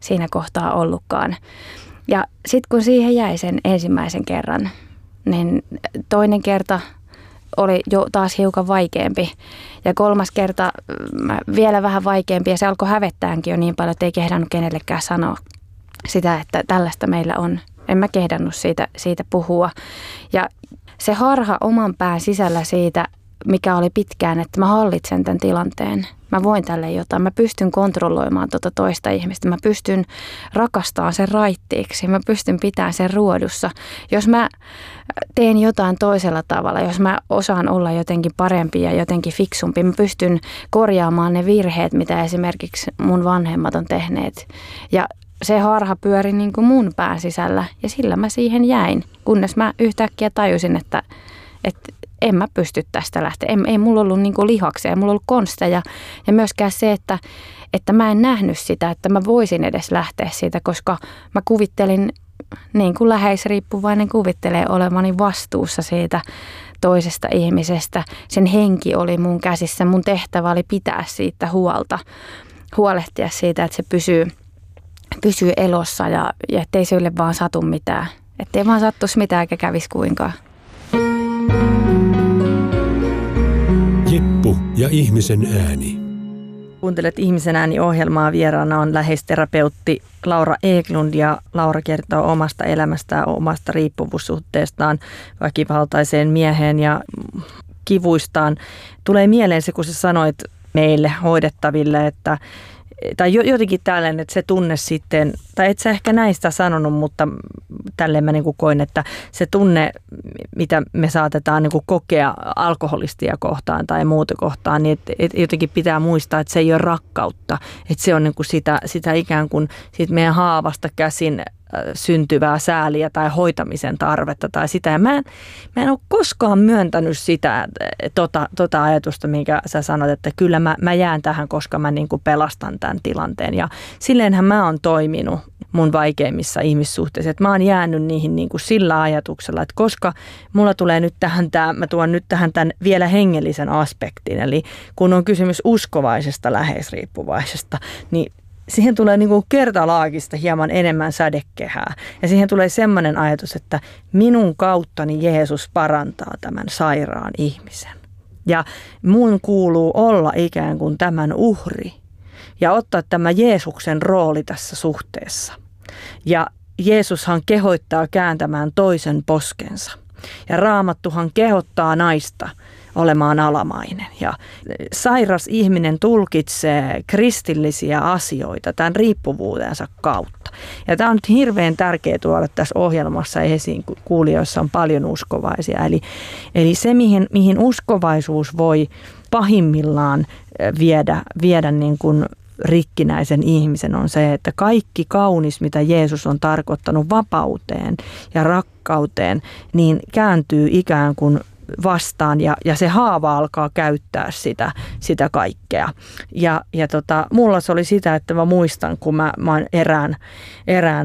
siinä kohtaa ollutkaan. Ja sitten kun siihen jäi sen ensimmäisen kerran, niin toinen kerta oli jo taas hiukan vaikeampi ja kolmas kerta vielä vähän vaikeampi ja se alkoi hävettäänkin jo niin paljon, että ei kehdannut kenellekään sanoa sitä, että tällaista meillä on. En mä kehdannut siitä puhua ja se harha oman pään sisällä siitä, mikä oli pitkään, että mä hallitsen tämän tilanteen. Mä voin tälle jotain. Mä pystyn kontrolloimaan tuota toista ihmistä. Mä pystyn rakastamaan sen raittiiksi. Mä pystyn pitämään sen ruodussa. Jos mä teen jotain toisella tavalla, jos mä osaan olla jotenkin parempi ja jotenkin fiksumpi, mä pystyn korjaamaan ne virheet, mitä esimerkiksi mun vanhemmat on tehneet. Ja se harha pyöri niin kuin mun pään sisällä ja sillä mä siihen jäin, kunnes mä yhtäkkiä tajusin, että en mä pysty tästä lähteä. Ei mulla ollut niin kuin lihaksia, ei mulla ollut konsteja ja myöskään se, että mä en nähnyt sitä, että mä voisin edes lähteä siitä, koska mä kuvittelin, niin kuin läheisriippuvainen kuvittelee olevani vastuussa siitä toisesta ihmisestä. Sen henki oli mun käsissä, mun tehtävä oli pitää siitä huolta, huolehtia siitä, että se pysyy elossa ja ettei sille vaan satu mitään. Ettei vaan sattuisi mitään eikä kävisi kuinkaan. Jeppu ja ihmisen ääni. Kuuntelet Ihmisen ääni-ohjelmaa. Vieraana on läheisterapeutti Laura Eklund ja Laura kertoo omasta elämästään, omasta riippuvuussuhteestaan väkivaltaiseen mieheen ja kivuistaan. Tulee mieleen se, kun sä sanoit meille hoidettaville, että tai jotenkin tällainen, että se tunne sitten, tai et sä ehkä näistä sanonut, mutta tälleen mä niin kuin koin, että se tunne, mitä me saatetaan niin kuin kokea alkoholistia kohtaan tai muuta kohtaan, niin et jotenkin pitää muistaa, että se ei ole rakkautta, että se on niin kuin sitä ikään kuin siitä meidän haavasta käsin syntyvää sääliä tai hoitamisen tarvetta tai sitä. Ja mä en ole koskaan myöntänyt sitä tota ajatusta, minkä sä sanot, että kyllä mä jään tähän, koska mä niin kuin pelastan tämän tilanteen. Ja silleenhän mä oon toiminut mun vaikeimmissa ihmissuhteissa. Että mä oon jäänyt niihin niin kuin sillä ajatuksella, että koska mulla tulee nyt mä tuon nyt tähän tämän vielä hengellisen aspektin. Eli kun on kysymys uskovaisesta läheisriippuvaisesta, niin siihen tulee niin kuin kertalaakista hieman enemmän sädekehää. Ja siihen tulee semmoinen ajatus, että minun kauttani Jeesus parantaa tämän sairaan ihmisen. Ja mun kuuluu olla ikään kuin tämän uhri ja ottaa tämä Jeesuksen rooli tässä suhteessa. Ja Jeesushan kehottaa kääntämään toisen poskensa. Ja Raamattuhan kehottaa naista olemaan alamainen. Ja sairas ihminen tulkitsee kristillisiä asioita tämän riippuvuutensa kautta. Ja tämä on nyt hirveän tärkeää tuoda tässä ohjelmassa esiin, kun kuulijoissa on paljon uskovaisia. Eli se, mihin uskovaisuus voi pahimmillaan viedä niin kuin rikkinäisen ihmisen, on se, että kaikki kaunis, mitä Jeesus on tarkoittanut vapauteen ja rakkauteen, niin kääntyy ikään kuin vastaan ja se haava alkaa käyttää sitä kaikkea. Ja mulla se oli sitä, että mä muistan, kun mä oon erään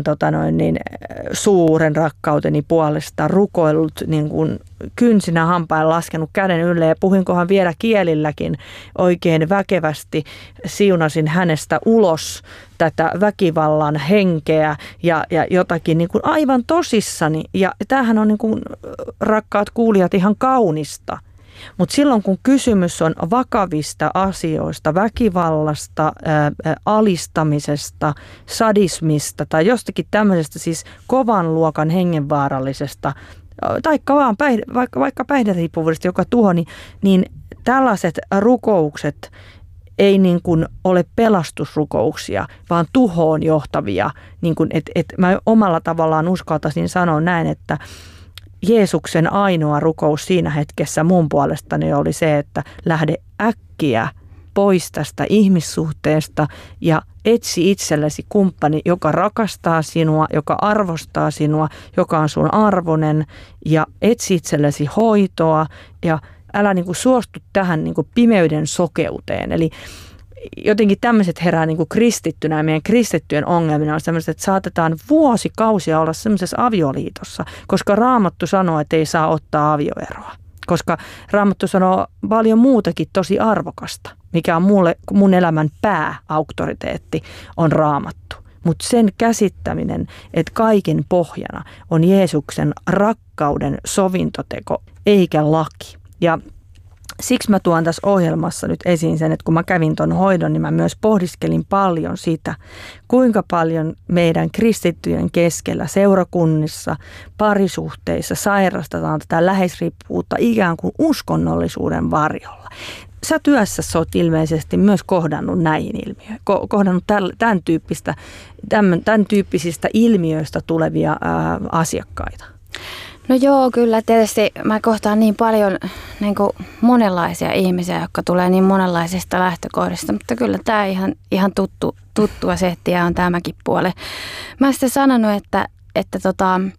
suuren rakkauteni puolesta rukoillut niin kuin kynsinä hampailla laskenut käden ylle ja puhinkohan vielä kielilläkin oikein väkevästi. Siunasin hänestä ulos tätä väkivallan henkeä ja jotakin niin kuin aivan tosissani. Ja tämähän on niin kuin, rakkaat kuulijat, ihan kaunista. Mutta silloin kun kysymys on vakavista asioista, väkivallasta, alistamisesta, sadismista tai jostakin tämmöisestä siis kovan luokan hengenvaarallisesta taikka vaan vaikka päihderiippuvuudesta, joka tuho, niin tällaiset rukoukset ei niin kuin ole pelastusrukouksia, vaan tuhoon johtavia. Niin kuin, mä omalla tavallaan uskaltaisin sanoa näin, että Jeesuksen ainoa rukous siinä hetkessä mun puolestani oli se, että lähde äkkiä pois tästä ihmissuhteesta ja etsi itsellesi kumppani, joka rakastaa sinua, joka arvostaa sinua, joka on sun arvoinen ja etsi itsellesi hoitoa ja älä niin kuin suostu tähän niin kuin pimeyden sokeuteen. Eli jotenkin tämmöiset herää niin kuin kristittynä ja meidän kristittyjen ongelmina on sellaiset, että saatetaan vuosikausia olla semmoisessa avioliitossa, koska Raamattu sanoo, että ei saa ottaa avioeroa. Koska Raamattu sanoo paljon muutakin tosi arvokasta, mikä on mun elämän pääauktoriteetti, on Raamattu. mutta sen käsittäminen, että kaiken pohjana on Jeesuksen rakkauden sovintoteko eikä laki. Ja siksi mä tuon tässä ohjelmassa nyt esiin sen, että kun mä kävin ton hoidon, niin mä myös pohdiskelin paljon sitä, kuinka paljon meidän kristittyjen keskellä, seurakunnissa, parisuhteissa sairastetaan tätä läheisriippuvuutta ikään kuin uskonnollisuuden varjolla. Sä työssäsi oot ilmeisesti myös kohdannut näihin ilmiöihin, kohdannut tämän tyyppisistä ilmiöistä tulevia asiakkaita. No joo, kyllä tietysti mä kohtaan niin paljon niin kuin monenlaisia ihmisiä, jotka tulee niin monenlaisista lähtökohdista, mutta kyllä tämä ihan tuttua settiä on tämäkin puoli. Mä sitten sanonut, että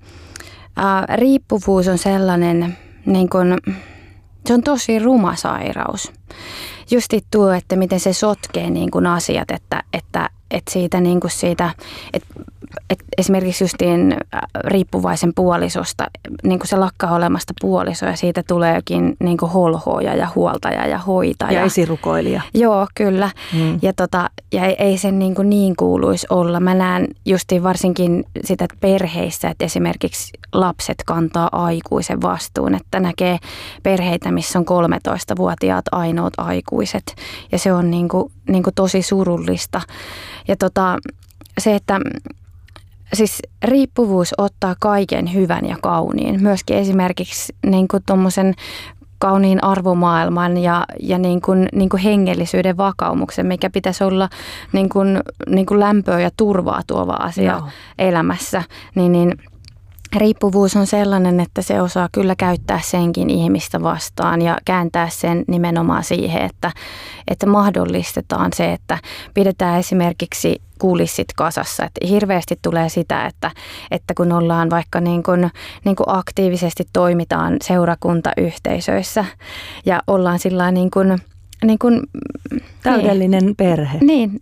riippuvuus on sellainen, niin kuin, se on tosi ruma sairaus. Justi tuo, että miten se sotkee niin kuin asiat, että siitä, niin kuin siitä, että esimerkiksi justiin riippuvaisen puolisosta, niin kuin se lakkaa olemasta puoliso ja siitä tuleekin niin kuin holhoja ja huoltaja ja hoitaja. Ja esirukoilija. Joo, kyllä. Ja ei sen niin kuuluisi olla. Mä näen justiin varsinkin sitä perheissä, että esimerkiksi lapset kantaa aikuisen vastuun, että näkee perheitä, missä on 13-vuotiaat ainoat aikuiset ja se on niin kuin tosi surullista. Ja se, että siis riippuvuus ottaa kaiken hyvän ja kauniin, myöskin esimerkiksi niin kuin tommosen kauniin arvomaailman ja niin kuin hengellisyyden vakaumuksen, mikä pitäisi olla niin kuin lämpöä ja turvaa tuova asia elämässä, niin riippuvuus on sellainen, että se osaa kyllä käyttää senkin ihmistä vastaan ja kääntää sen nimenomaan siihen, että mahdollistetaan se, että pidetään esimerkiksi kulissit kasassa. Että hirveästi tulee sitä, että kun ollaan vaikka niin kuin aktiivisesti toimitaan seurakuntayhteisöissä ja ollaan sillä niin kuin täydellinen perhe.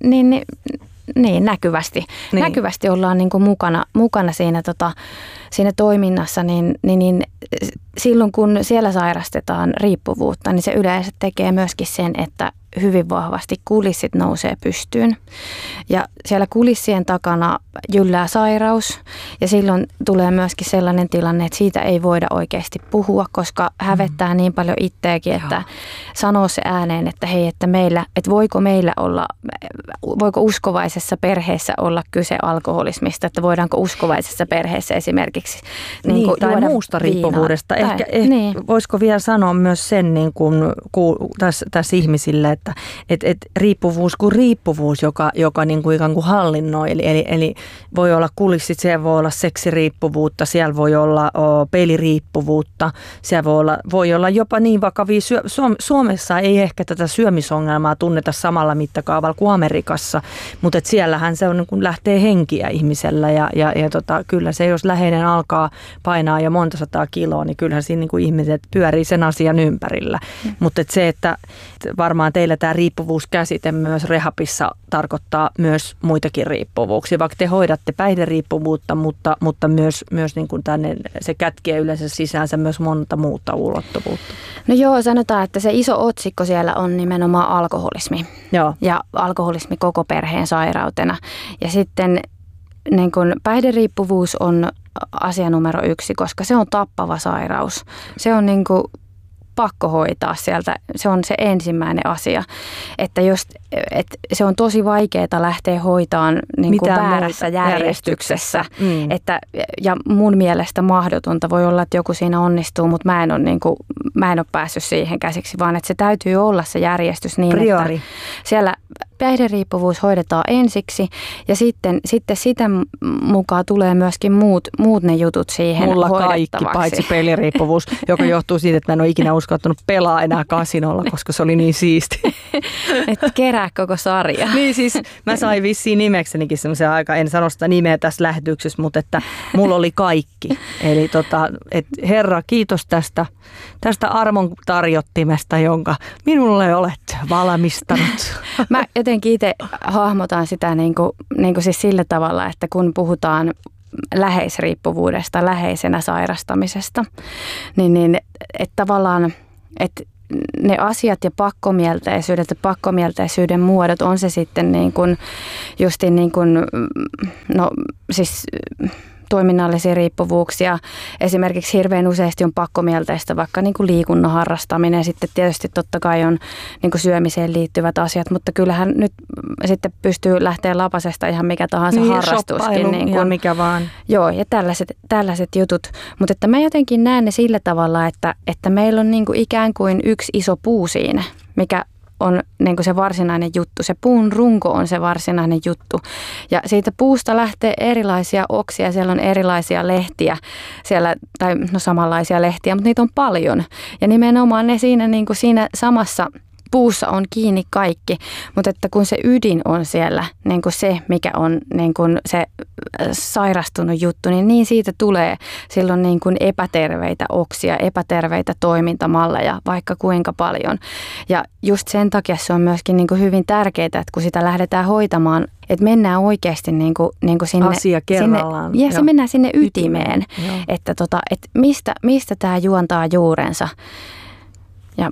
Niin, näkyvästi. Niin. Näkyvästi ollaan niin kuin mukana siinä toiminnassa, niin silloin kun siellä sairastetaan riippuvuutta, niin se yleensä tekee myöskin sen, että hyvin vahvasti kulissit nousee pystyyn. Ja siellä kulissien takana jyllää sairaus ja silloin tulee myöskin sellainen tilanne, että siitä ei voida oikeasti puhua, koska hävettää niin paljon itseäkin, että sanoo se ääneen, että hei, että voiko uskovaisessa perheessä olla kyse alkoholismista, että voidaanko uskovaisessa perheessä esimerkiksi tai muusta riippuvuudesta. Ehkä voisiko vielä sanoa myös sen niin kuin tässä ihmisille, että riippuvuus kuin riippuvuus, joka niin kuin ikään kuin hallinnoi. Eli voi olla kulissit, siellä voi olla seksiriippuvuutta, siellä voi olla peliriippuvuutta, siellä voi olla jopa niin vakavia. Suomessa ei ehkä tätä syömisongelmaa tunneta samalla mittakaavalla kuin Amerikassa, mutta siellähän se on, niin kuin lähtee henkiä ihmisellä ja kyllä se, jos läheinen alkaa painaa jo monta sataa kiloa, niin kyllähän siinä niin kuin ihmiset pyörii sen asian ympärillä. Mutta se, että varmaan teillä tämä riippuvuuskäsite myös rehabissa tarkoittaa myös muitakin riippuvuuksia, vaikka te hoidatte päihderiippuvuutta, mutta myös niin kuin se kätkee yleensä sisäänsä myös monta muuta ulottuvuutta. No joo, sanotaan, että se iso otsikko siellä on nimenomaan alkoholismi. Joo. Ja alkoholismi koko perheen sairautena. Ja sitten niin kuin päihderiippuvuus on asia numero 1, koska se on tappava sairaus. Se on niin kuin pakko hoitaa sieltä. Se on se ensimmäinen asia, että se on tosi vaikeaa lähteä hoitaan niin kuin väärässä järjestyksessä. Ja mun mielestä mahdotonta voi olla, että joku siinä onnistuu, mutta mä en ole päässyt siihen käsiksi, vaan että se täytyy olla se järjestys niin, priori. Että siellä päihderiippuvuus hoidetaan ensiksi ja sitten sitä mukaan tulee myöskin muut ne jutut siihen mulla hoidettavaksi. Kaikki paitsi peliriippuvuus, joka johtuu siitä, että mä en ole ikinä uskaltanut pelaa enää kasinolla, koska se oli niin siisti. Että kerää koko sarja. Niin siis mä sain vissiin nimeksenikin semmoisen aika, en sano sitä nimeä tässä lähetyksessä, mutta että mulla oli kaikki. Eli Herra, kiitos tästä armon tarjottimesta, jonka minulle olet valmistanut. Mä jotenkin itse hahmotan sitä niin kuin siis sillä tavalla, että kun puhutaan läheisriippuvuudesta, läheisenä sairastamisesta, niin että tavallaan, että ne asiat ja pakkomielteisyydet ja pakkomielteisyyden muodot, on se sitten niin kuin, justiin niin kuin, no siis toiminnallisia riippuvuuksia. Esimerkiksi hirveän useasti on pakkomielteistä vaikka niin kuin liikunnan harrastaminen. Sitten tietysti totta kai on niin kuin syömiseen liittyvät asiat, mutta kyllähän nyt sitten pystyy lähteä lapasesta ihan mikä tahansa niin, harrastuskin. Niin kuin, mikä vaan. Joo, ja tällaiset jutut. Mutta että mä jotenkin näen ne sillä tavalla, että meillä on niin kuin ikään kuin yksi iso puu siinä, mikä on niin kuin se varsinainen juttu. Se puun runko on se varsinainen juttu. Ja siitä puusta lähtee erilaisia oksia. Siellä on erilaisia lehtiä siellä, tai no samanlaisia lehtiä, mutta niitä on paljon. Ja nimenomaan ne siinä, niin kuin siinä samassa puussa on kiinni kaikki, mutta että kun se ydin on siellä, niin kuin se, mikä on niin kuin se sairastunut juttu, niin siitä tulee silloin niin kuin epäterveitä oksia, epäterveitä toimintamalleja, vaikka kuinka paljon. Ja just sen takia se on myöskin niin kuin hyvin tärkeää, että kun sitä lähdetään hoitamaan, että mennään oikeasti niin kuin sinne. Asia kerrallaan. Ja se mennään sinne ytimeen, että mistä tämä juontaa juurensa. Ja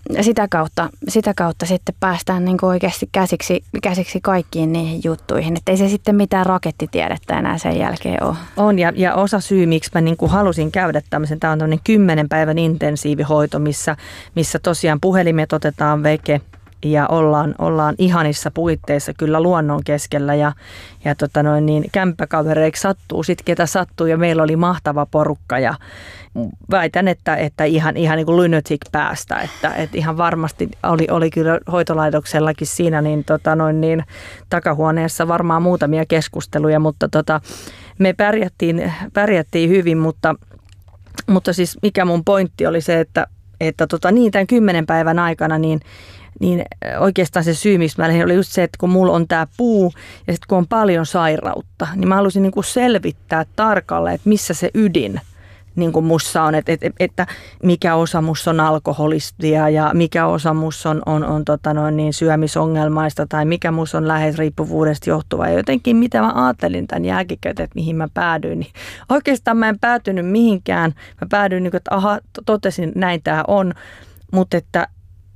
sitä kautta sitten päästään niin kuin oikeasti käsiksi kaikkiin niihin juttuihin. Että ei se sitten mitään rakettitiedettä enää sen jälkeen ole. On ja osa syy, miksi mä niin kuin halusin käydä tämmöisen, tämä on tämmöinen 10 päivän intensiivihoito, missä tosiaan puhelimet otetaan veke ja ollaan ihanissa puitteissa kyllä luonnon keskellä ja kämppäkavereiksi sattuu sitten ketä sattuu ja meillä oli mahtava porukka ja väitän, että ihan niin kuin lunatic päästä, että ihan varmasti oli kyllä hoitolaitoksellakin siinä niin takahuoneessa varmaan muutamia keskusteluja, mutta me pärjättiin hyvin, mutta siis mikä mun pointti oli se, että tämän 10 päivän aikana niin oikeastaan se syy, miksi mä lähdin, oli just se, että kun mulla on tää puu ja sitten kun on paljon sairautta, niin mä halusin niin kuin selvittää tarkalleen, että missä se ydin niin kuin mussa on, että mikä osa musta on alkoholistia ja mikä osa musta on syömisongelmaista tai mikä musta on läheisriippuvuudesta johtuva. Ja jotenkin mitä mä ajattelin tämän jälkikäteen, että mihin mä päädyin, niin oikeastaan mä en päätynyt mihinkään. Mä päädyin, niin kuin, että totesin, näin tää on, mutta että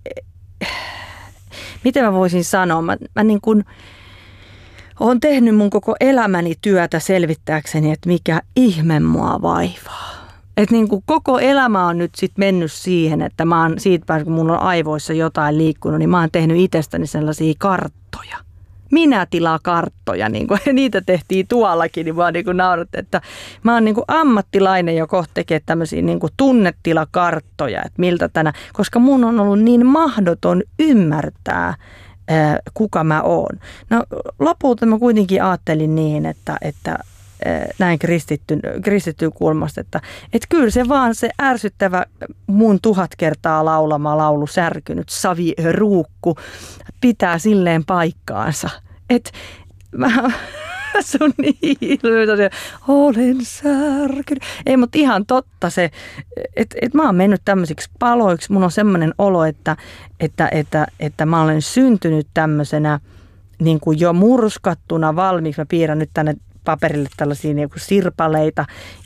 miten mä voisin sanoa, mä niin kuin olen tehnyt mun koko elämäni työtä selvittääkseni, että mikä ihme mua vaivaa. Että niin kuin koko elämä on nyt sitten mennyt siihen, että mä oon siitä, kun mulla on aivoissa jotain liikkunut, niin mä oon tehnyt itsestäni sellaisia karttoja. Minä tilaa karttoja, niin kuin niitä tehtiin tuollakin, niin vaan niin kuin naurattiin, että mä oon niin kuin ammattilainen, joka kohta tekee tämmöisiä niin kuin tunnetilakarttoja, että miltä tänä, koska mun on ollut niin mahdoton ymmärtää, kuka mä oon. No lopulta mä kuitenkin ajattelin niin, että näin kristittyyn kulmasta, että kyllä se vaan se ärsyttävä mun 1000 kertaa laulama laulu särkynyt saviruukku pitää silleen paikkaansa. Että se on niin ilmeisesti, olen särkynyt. Ei, mutta ihan totta se, että mä oon mennyt tämmöisiksi paloiksi. Mun on semmoinen olo, että mä olen syntynyt tämmöisenä niin kuin jo murskattuna valmiiksi. Mä piirrän nyt tänne paperille tällaisia niin kuin sirpaleita.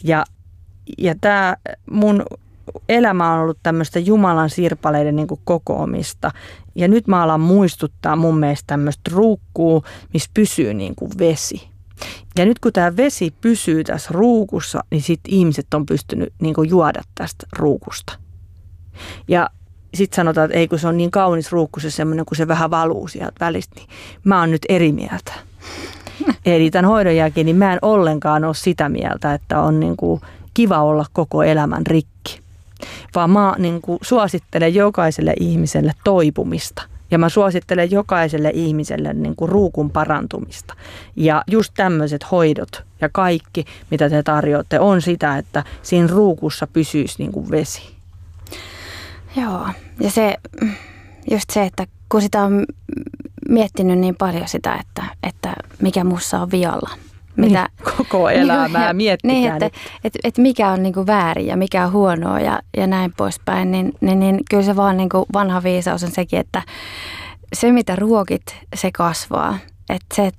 Ja tämä mun elämä on ollut tämmöistä Jumalan sirpaleiden niin kuin kokoamista. Ja nyt mä alan muistuttaa mun mielestä tämmöistä ruukkuu, missä pysyy niin kuin vesi. Ja nyt kun tämä vesi pysyy tässä ruukussa, niin sitten ihmiset on pystynyt niin kuin juoda tästä ruukusta. Ja sitten sanotaan, että ei kun se on niin kaunis ruukku, se semmoinen, kun se vähän valuu sieltä välistä, niin mä oon nyt eri mieltä. Eli tämän hoidon jälkeen niin mä en ollenkaan ole sitä mieltä, että on niin kuin kiva olla koko elämän rikki. Vaan mä niin kuin suosittelen jokaiselle ihmiselle toipumista. Ja mä suosittelen jokaiselle ihmiselle niin kuin ruukun parantumista. Ja just tämmöiset hoidot ja kaikki, mitä te tarjoatte, on sitä, että siinä ruukussa pysyisi niin kuin vesi. Joo, ja just se, että kun sitä on miettinyt niin paljon sitä, että mikä mussa on vialla. Mitä, koko elämää miettikää. Niin, että mikä on niinku väärin ja mikä on huonoa ja näin poispäin, niin kyllä se vaan niinku vanha viisaus on sekin, että se mitä ruokit, se kasvaa. Että se,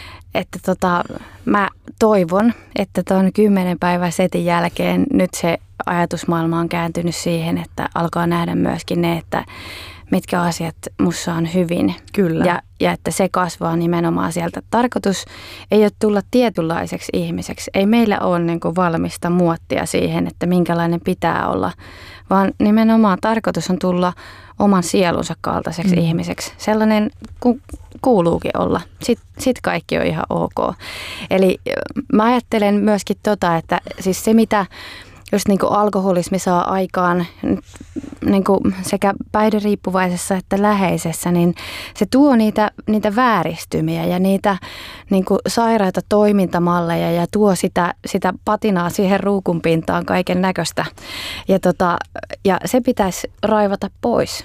että mä toivon, että tuon 10 päivän setin jälkeen nyt ajatusmaailma on kääntynyt siihen, että alkaa nähdä myöskin ne, että mitkä asiat mussa on hyvin. Kyllä. Ja että se kasvaa nimenomaan sieltä. Tarkoitus ei ole tulla tietynlaiseksi ihmiseksi. Ei meillä ole niin kuin valmista muottia siihen, että minkälainen pitää olla, vaan nimenomaan tarkoitus on tulla oman sielunsa kaltaiseksi ihmiseksi. Sellainen kuin kuuluukin olla. Sitten kaikki on ihan ok. Eli mä ajattelen myöskin että siis se mitä just niin kuin alkoholismi saa aikaan niin kuin sekä päihderiippuvaisessa että läheisessä, niin se tuo niitä vääristymiä ja niitä niin kuin sairaita toimintamalleja ja tuo sitä patinaa siihen ruukun pintaan kaiken näköistä. Ja se pitäisi raivata pois.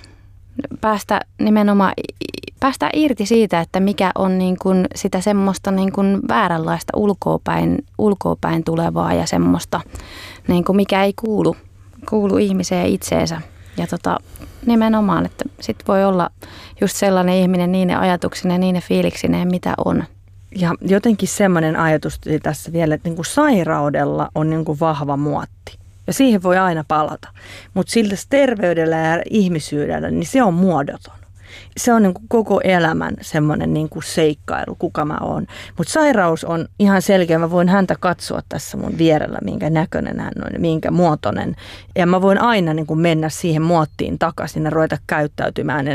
Päästä irti siitä, että mikä on niin kuin sitä semmoista niin kuin vääränlaista ulkoapäin tulevaa ja semmoista, niin kuin mikä ei kuulu ihmiseen itseensä. Ja nimenomaan, että sit voi olla just sellainen ihminen niine ajatuksineen, niine fiiliksineen, mitä on. Ja jotenkin semmoinen ajatus tässä vielä, että niin kuin sairaudella on niin kuin vahva muotti. Ja siihen voi aina palata. Mutta sillä terveydellä ja ihmisyydellä, niin se on muodoton. Se on niin kuin koko elämän semmoinen niin kuin seikkailu, kuka mä oon. Mutta sairaus on ihan selkeä. Mä voin häntä katsoa tässä mun vierellä, minkä näköinen hän on, minkä muotoinen. Ja mä voin aina niin kuin mennä siihen muottiin takaisin ja ruveta käyttäytymään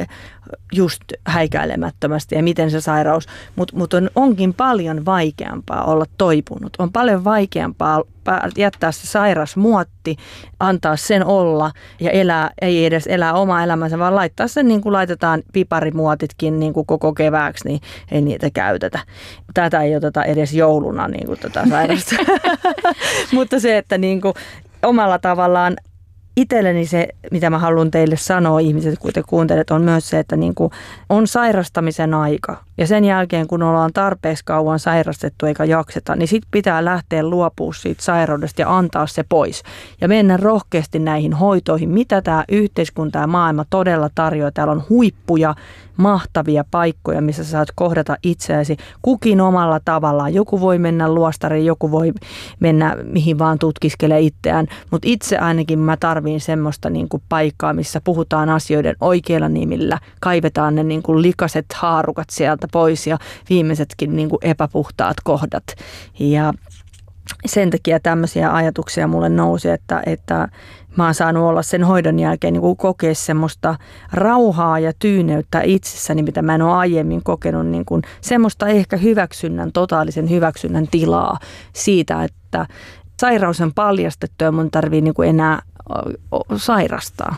just häikäilemättömästi ja miten se sairaus. Mutta onkin paljon vaikeampaa olla toipunut. On paljon vaikeampaa jättää se sairas muotti, antaa sen olla ja ei edes elää omaa elämänsä, vaan laittaa sen niin kuin laitetaan piparimuotitkin niin kuin koko kevääksi, niin ei niitä käytetä. Tätä ei oteta edes jouluna niin kuin tätä sairasta. Mutta se, että niin kuin omalla tavallaan itselleni se, mitä mä haluan teille sanoa, ihmiset, kun te kuuntelet, on myös se, että niin kuin on sairastamisen aika. Ja sen jälkeen, kun ollaan tarpeeksi kauan sairastettu eikä jakseta, niin sit pitää lähteä luopua siitä sairaudesta ja antaa se pois. Ja mennä rohkeasti näihin hoitoihin, mitä tämä yhteiskunta ja maailma todella tarjoaa. Täällä on huippuja, mahtavia paikkoja, missä saat kohdata itseäsi kukin omalla tavallaan. Joku voi mennä luostariin, joku voi mennä mihin vaan tutkiskelee itseään, mutta itse ainakin mä tarviin semmoista niin kuin paikkaa, missä puhutaan asioiden oikeilla nimillä, kaivetaan ne niin kuin likaset haarukat sieltä pois ja viimeisetkin niin kuin epäpuhtaat kohdat. Ja sen takia tämmöisiä ajatuksia mulle nousi, että mä oon saanut olla sen hoidon jälkeen niin kuin kokea semmoista rauhaa ja tyyneyttä itsessäni, mitä mä en ole aiemmin kokenut, niin kuin semmoista ehkä totaalisen hyväksynnän tilaa siitä, että sairaus on paljastettu ja mun tarvii niin kuin enää sairastaa.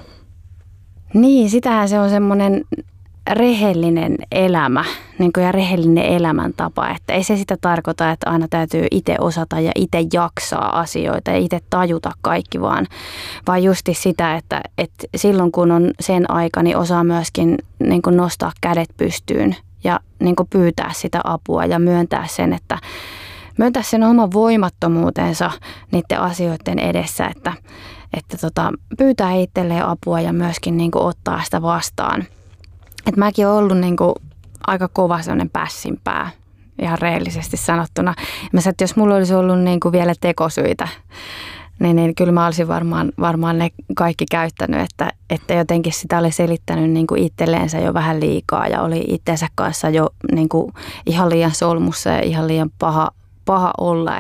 Niin, sitähän se on semmoinen rehellinen elämä niin kuin ja rehellinen elämäntapa, että ei se sitä tarkoita, että aina täytyy itse osata ja itse jaksaa asioita ja itse tajuta kaikki, vaan justi sitä, että silloin kun on sen aika, niin osaa myöskin niin kuin nostaa kädet pystyyn ja niin kuin pyytää sitä apua ja myöntää sen oman voimattomuutensa niiden asioiden edessä, että pyytää itselleen apua ja myöskin niin kuin ottaa sitä vastaan. Et mäkin olen ollut niin kuin aika kova sellainen pässinpää, ihan rehellisesti sanottuna. Mä sanoin, että jos mulla olisi ollut niin kuin vielä tekosyitä, niin kyllä mä olisin varmaan ne kaikki käyttänyt, että jotenkin sitä oli selittänyt niin kuin itselleensä jo vähän liikaa ja oli itsensä kanssa jo niin kuin ihan liian solmussa ja ihan liian paha olla.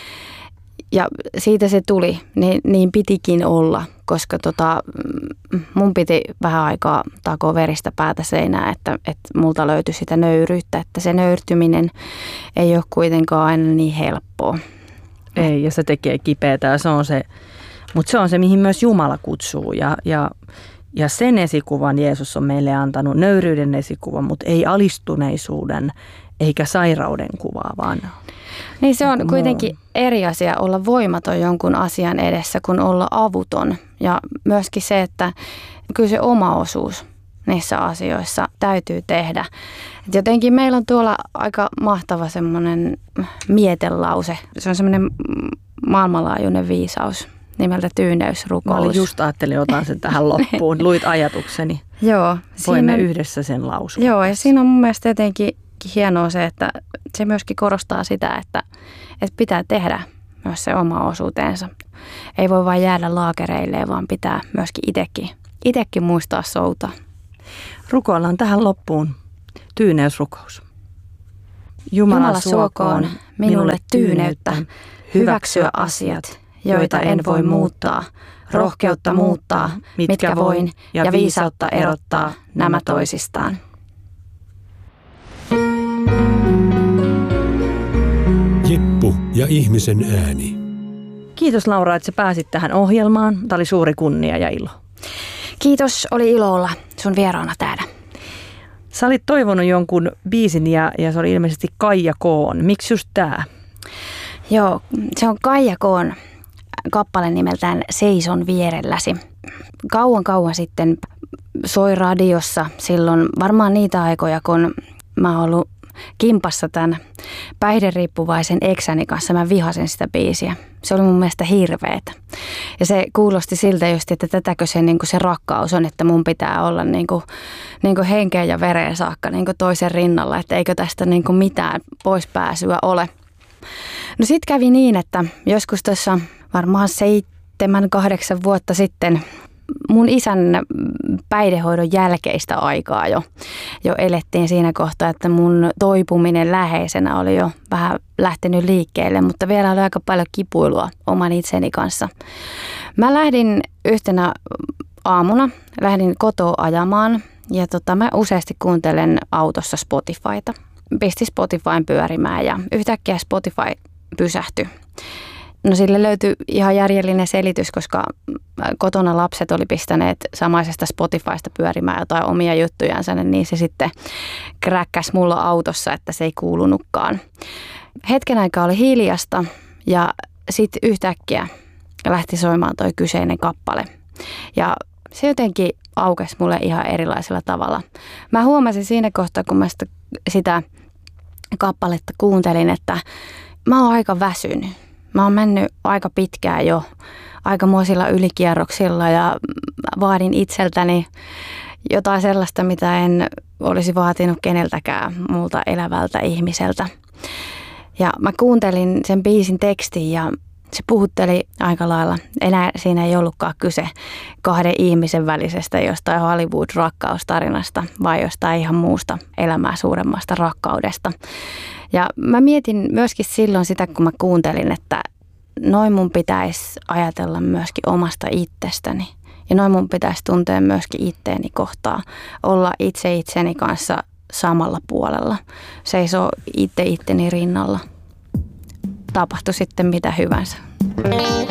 Ja siitä se tuli, niin pitikin olla, koska mun piti vähän aikaa takoa veristä päätä seinään, että multa löytyi sitä nöyryyttä, että se nöyrtyminen ei ole kuitenkaan aina niin helppoa. Ei, ja se tekee kipeätä ja mutta se on se, mihin myös Jumala kutsuu ja sen esikuvan Jeesus on meille antanut, nöyryyden esikuvan, mutta ei alistuneisuuden eikä sairauden kuvaa, vaan niin se on kuitenkin eri asia olla voimaton jonkun asian edessä kuin olla avuton. Ja myöskin se, että kyllä se oma osuus niissä asioissa täytyy tehdä. Et jotenkin meillä on tuolla aika mahtava semmoinen mietelause. Se on semmoinen maailmanlaajuinen viisaus nimeltä tyyneysrukous. Mä ajattelin, otan sen tähän loppuun. Luit ajatukseni. Joo. Voimme yhdessä sen lausua. Joo, ja siinä on mun mielestä jotenkin hienoa se, että se myöskin korostaa sitä, että pitää tehdä myös se oma osuutensa. ei voi vain jäädä laakereilleen, vaan pitää myöskin itsekin muistaa soutaa. Rukoillaan tähän loppuun tyyneysrukous. Jumala suokoon minulle tyyneyttä, hyväksyä asiat, joita en voi muuttaa, rohkeutta muuttaa, mitkä voin, ja viisautta erottaa nämä toisistaan. Jeppu ja ihmisen ääni. Kiitos Laura, että sä pääsit tähän ohjelmaan. Tämä oli suuri kunnia ja ilo. Kiitos, oli ilo olla sun vieraana täällä. Sä olit toivonut jonkun biisin ja se oli ilmeisesti Kaija Koon. Miksi just tää? Joo, se on Kaija Koon kappale nimeltään Seison vierelläsi. Kauan sitten soi radiossa silloin varmaan niitä aikoja, kun mä oon ollut kimpassa tämän päihderiippuvaisen eksäni kanssa. Mä vihasin sitä biisiä. Se oli mun mielestä hirveetä. Ja se kuulosti siltä just, että tätäkö se, niin kuin se rakkaus on, että mun pitää olla niin kuin henkeen ja vereen saakka niin kuin toisen rinnalla, että eikö tästä niin kuin mitään poispääsyä ole. No sit kävi niin, että joskus tuossa varmaan 7-8 vuotta sitten mun isän päihdehoidon jälkeistä aikaa jo elettiin siinä kohtaa, että mun toipuminen läheisenä oli jo vähän lähtenyt liikkeelle, mutta vielä oli aika paljon kipuilua oman itseni kanssa. Mä lähdin yhtenä aamuna, kotoa ajamaan ja mä useasti kuuntelen autossa Spotifyta. Pistin Spotifyn pyörimään ja yhtäkkiä Spotify pysähtyi. No sille löytyi ihan järjellinen selitys, koska kotona lapset oli pistäneet samaisesta Spotifysta pyörimään jotain omia juttujansa, niin se sitten kräkkäsi mulla autossa, että se ei kuulunutkaan. Hetken aikaa oli hiljasta ja sitten yhtäkkiä lähti soimaan toi kyseinen kappale. Ja se jotenkin aukesi mulle ihan erilaisella tavalla. Mä huomasin siinä kohtaa, kun mä sitä kappaletta kuuntelin, että mä oon aika väsynyt. Mä oon mennyt aika pitkään jo aikamoisilla ylikierroksilla ja vaadin itseltäni jotain sellaista, mitä en olisi vaatinut keneltäkään muulta elävältä ihmiseltä. Ja mä kuuntelin sen biisin tekstin ja se puhutteli aika lailla. Enää siinä ei ollutkaan kyse kahden ihmisen välisestä jostain Hollywood-rakkaustarinasta, vaan jostain ihan muusta elämää suuremmasta rakkaudesta. Ja mä mietin myöskin silloin sitä, kun mä kuuntelin, että noin mun pitäisi ajatella myöskin omasta itsestäni. Ja noin mun pitäisi tuntea myöskin itteeni kohtaa, olla itse itseni kanssa samalla puolella, seisoo itteni rinnalla. Tapahtui sitten mitä hyvänsä.